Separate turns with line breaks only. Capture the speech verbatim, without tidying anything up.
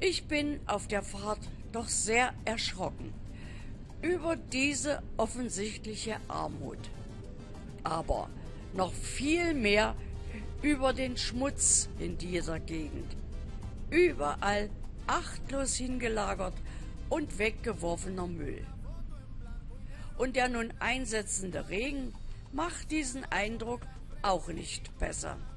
Ich bin auf der Fahrt doch sehr erschrocken über diese offensichtliche Armut, aber noch viel mehr über den Schmutz in dieser Gegend. Überall achtlos hingelagert und weggeworfener Müll. Und der nun einsetzende Regen macht diesen Eindruck auch nicht besser.